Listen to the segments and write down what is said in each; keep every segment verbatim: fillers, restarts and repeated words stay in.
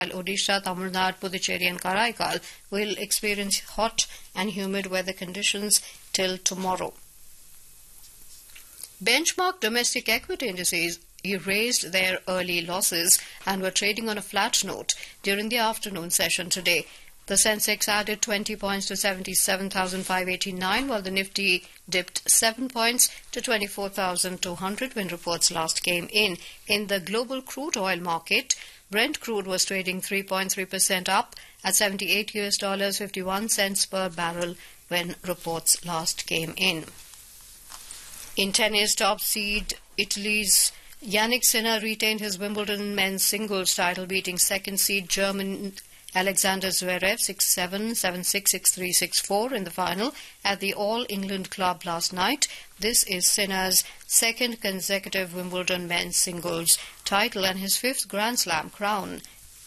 Odisha, Tamil Nadu, Puducherry and Karaikal will experience hot and humid weather conditions till tomorrow. Benchmark domestic equity indices erased their early losses and were trading on a flat note during the afternoon session today. The Sensex added twenty points to seventy-seven thousand five hundred eighty-nine, while the Nifty dipped seven points to twenty-four thousand two hundred when reports last came in. In the global crude oil market, Brent crude was trading three point three percent up at seventy-eight U S dollars fifty-one cents per barrel when reports last came in. In tennis, top seed Italy's Yannick Sinner retained his Wimbledon men's singles title, beating second seed German Alexander Zverev six seven, seven six, six three, six four in the final at the All England Club last night. This is Sinner's second consecutive Wimbledon men's singles title and his fifth Grand Slam crown.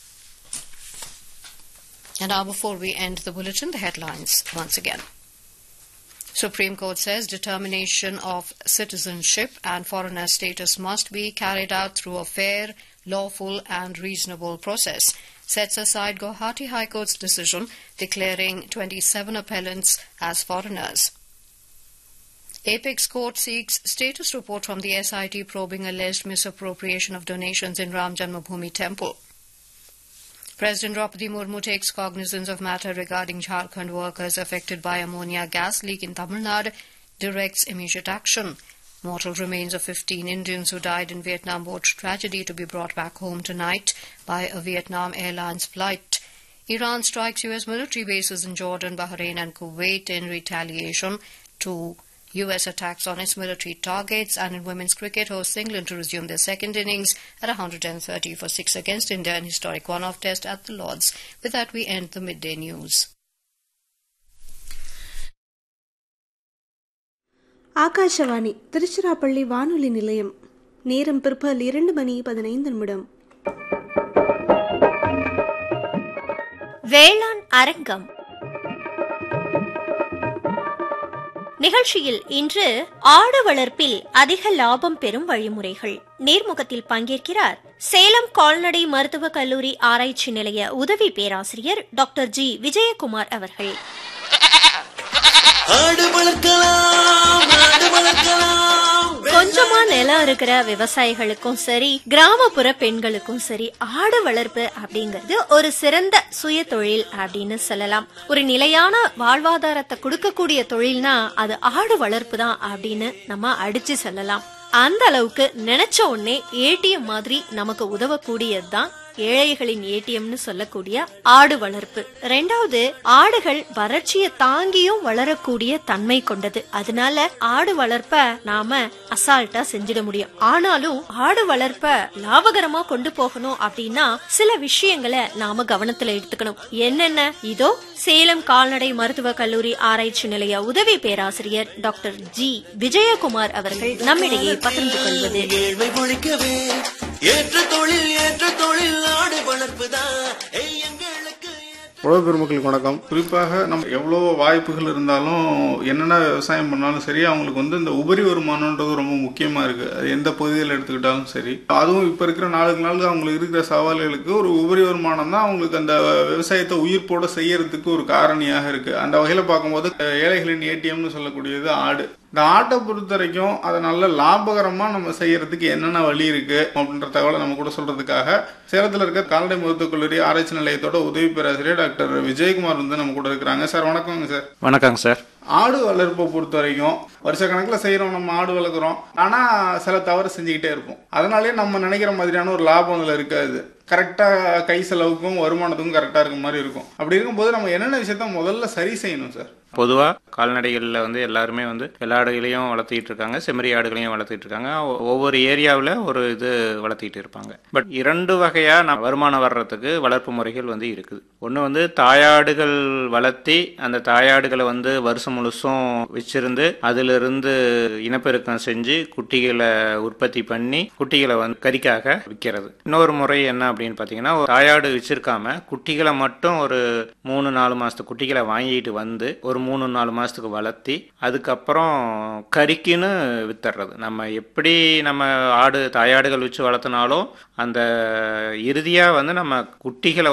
And now, before we end the bulletin, the headlines once again. Supreme Court says determination of citizenship and foreigner status must be carried out through a fair, lawful and reasonable process. Sets aside Guwahati High Court's decision declaring twenty-seven appellants as foreigners. Apex Court seeks status report from the S I T probing alleged misappropriation of donations in Ram Janmabhoomi Temple. President Draupadi Murmu takes cognizance of matter regarding Jharkhand workers affected by ammonia gas leak in Tamil Nadu, directs immediate action. Mortal remains of fifteen Indians who died in Vietnam boat tragedy to be brought back home tonight by a Vietnam Airlines flight. Iran strikes U S military bases in Jordan, Bahrain and Kuwait in retaliation to U S attacks on its military targets. And in women's cricket, hosts England to resume their second innings at one hundred thirty for six against India in historic one-off test at the Lords. With that, we end the midday news. Akashvani Tiruchirappalli வானொலி நிலையம். நேரம் பிற்பகல் இரண்டு மணி பதினைந்து நிமிடம். வேளாண் அரங்கம் நிகழ்ச்சியில் இன்று ஆடு வளர்ப்பில் அதிக லாபம் பெறும் வழிமுறைகள் நேர்முகத்தில் பங்கேற்கிறார் சேலம் கால்நடை மருத்துவக் கல்லூரி ஆராய்ச்சி நிலைய உதவி பேராசிரியர் டாக்டர் ஜி விஜயகுமார் அவர்கள். கொஞ்சமா நிலம் இருக்கிற விவசாயிகளுக்கும் சரி, கிராமப்புற பெண்களுக்கும் சரி, ஆடு வளர்ப்பு அப்படிங்கிறது ஒரு சிறந்த சுய தொழில் அப்படின்னு சொல்லலாம். ஒரு நிலையான வாழ்வாதாரத்தை கொடுக்கக்கூடிய தொழில்னா அது ஆடு வளர்ப்பு தான் அப்படின்னு நம்ம அடிச்சு சொல்லலாம். அந்த அளவுக்கு நினைச்ச உடனே ஏடிஎம் மாதிரி நமக்கு உதவக்கூடியதுதான் ஏழைகளின் ஏடிஎம்னு சொல்லக்கூடிய ஆடு வளர்ப்பு. ரெண்டாவது, ஆடுகள் வறட்சியை தாங்கியும் வளரக்கூடிய தன்மை கொண்டது. அதனால ஆடு வளர்ப்ப நாம அசால்ட்டா செஞ்சிட முடியும். ஆனாலும் ஆடு வளர்ப்ப லாபகரமா கொண்டு போகணும் அப்படின்னா சில விஷயங்களை நாம கவனத்துல எடுத்துக்கணும். என்னென்ன? இதோ சேலம் கால்நடை மருத்துவக் கல்லூரி ஆராய்ச்சி நிலைய உதவி பேராசிரியர் டாக்டர் ஜி விஜயகுமார் அவர்கள் நம்மிடையே பகிர்ந்து கொள்வது. ஏற்ற தொழில் ஏற்ற தொழில் ஆடு வளர்ப்புதான் எங்களுக்கு. உழவு பெருமக்களுக்கு வணக்கம். குறிப்பாக நம்ம எவ்வளோ வாய்ப்புகள் இருந்தாலும் என்னென்ன விவசாயம் பண்ணாலும் சரி, அவங்களுக்கு வந்து இந்த உபரி வருமானன்றது ரொம்ப முக்கியமாக இருக்குது. அது எந்த பகுதியில் எடுத்துக்கிட்டாலும் சரி. அதுவும் இப்போ இருக்கிற நாளுக்கு நாளுக்கு அவங்களுக்கு இருக்கிற சவால்களுக்கு ஒரு உபரி வருமானம் தான் அவங்களுக்கு அந்த விவசாயத்தை உயிர்ப்போட செய்யறதுக்கு ஒரு காரணியாக இருக்குது. அந்த வகையில் பார்க்கும்போது ஏழைகளின் ஏடிஎம்னு சொல்லக்கூடியது ஆடு. இந்த ஆட்டை பொறுத்த வரைக்கும் அதை நல்ல லாபகரமாக நம்ம செய்யறதுக்கு என்னென்ன வழி இருக்கு அப்படின்ற தகவலை நம்ம கூட சொல்றதுக்காக சேலத்தில் இருக்க கால்நடை மருத்துவக் கல்லூரி ஆராய்ச்சி நிலையத்தோட உதவி பேராசிரியர் டாக்டர் விஜயகுமார் வந்து நம்ம கூட இருக்கிறாங்க. சார் வணக்கங்க. சார் வணக்கங்க சார். ஆடு வளர்ப்பை பொறுத்த வரைக்கும் வருஷ கணக்கில் செய்கிறோம், நம்ம ஆடு வளர்க்குறோம். ஆனால் சில தவறு செஞ்சுக்கிட்டே இருப்போம். அதனாலே நம்ம நினைக்கிற மாதிரியான ஒரு லாபம் அதில் இருக்காது. கரெக்டாக கை செலவுக்கும் வருமானத்துக்கும் கரெக்டாக இருக்க மாதிரி இருக்கும். அப்படி இருக்கும்போது நம்ம என்னென்ன விஷயத்த முதல்ல சரி செய்யணும் சார்? பொதுவாக கால்நடைகளில் வந்து எல்லாருமே வந்து வெள்ளாடுகளையும் வளர்த்திட்டு இருக்காங்க, செம்மறி ஆடுகளையும் வளர்த்திட்டு இருக்காங்க. ஒவ்வொரு ஏரியாவில் ஒரு இது வளர்த்திட்டு இருப்பாங்க. பட் இரண்டு வகையாக நான் வருமானம் வர்றதுக்கு வளர்ப்பு முறைகள் வந்து இருக்குது. ஒன்று வந்து தாயாடுகள் வளர்த்தி அந்த தாயாடுகளை வந்து வருஷம் முழுசும் வச்சிருந்து அதிலிருந்து இனப்பெருக்கம் செஞ்சு குட்டிகளை உற்பத்தி பண்ணி குட்டிகளை வந்து கறிக்காக விற்கிறது. இன்னொரு முறை என்ன அப்படின்னு பார்த்தீங்கன்னா, ஒரு தாயாடு வச்சிருக்காம குட்டிகளை மட்டும் ஒரு மூணு நாலு மாசத்து குட்டிகளை வாங்கிட்டு வந்து ஒரு மூணு நாலு மாதத்துக்கு வளர்த்தி அதுக்கப்புறம் கறிக்குன்னு வித்துடுறது. நம்ம எப்படி நம்ம ஆடு தாயாடுகள் வச்சு வளர்த்தினாலும் அந்த இறுதியாக வந்து நம்ம குட்டிகளை